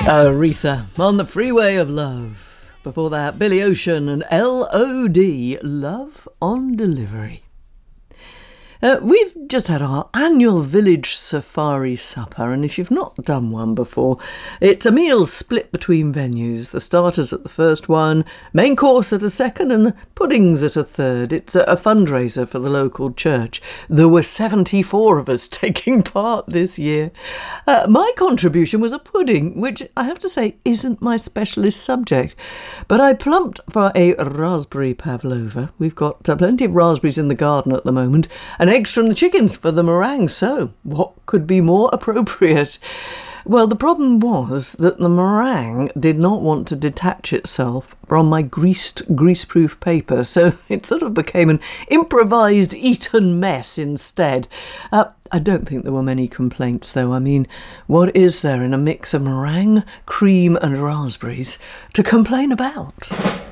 Aretha on the Freeway of Love. Before that, Billy Ocean and L.O.D. Love on Delivery. We've just had our annual village safari supper, and if you've not done one before, it's a meal split between venues. The starters at the first one, main course at a second, and the puddings at a third. It's a fundraiser for the local church. There were 74 of us taking part this year. My contribution was a pudding, which I have to say isn't my specialist subject, but I plumped for a raspberry pavlova. We've got plenty of raspberries in the garden at the moment, and eggs from the chickens for the meringue, so what could be more appropriate? Well, the problem was that the meringue did not want to detach itself from my greaseproof paper, so it sort of became an improvised Eton mess instead. I don't think there were many complaints, though. I mean, what is there in a mix of meringue, cream and raspberries to complain about?